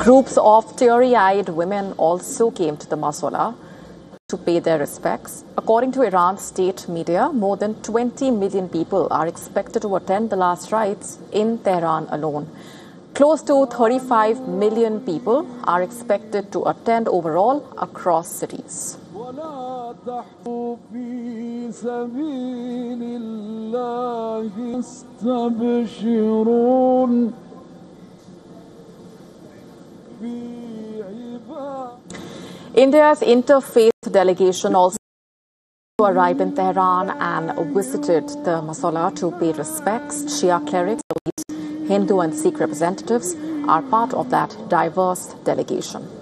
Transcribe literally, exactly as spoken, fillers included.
Groups of teary-eyed women also came to the mausoleum to pay their respects. According to Iran's state media, more than twenty million people are expected to attend the last rites in Tehran alone. Close to thirty-five million people are expected to attend overall across cities. India's interfaith delegation also arrived in Tehran and visited the mausoleum to pay respects. Shia clerics, Hindu and Sikh representatives are part of that diverse delegation.